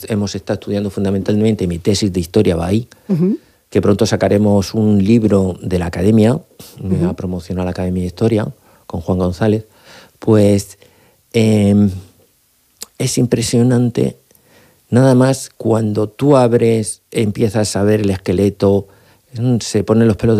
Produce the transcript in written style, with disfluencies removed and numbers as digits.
hemos estado estudiando fundamentalmente, mi tesis de historia va ahí, Ujú. que pronto sacaremos un libro de la Academia, me va a Ujú. promocionar la Academia de Historia, con Juan González, pues es impresionante, nada más cuando tú abres, empiezas a ver el esqueleto, se ponen los pelos de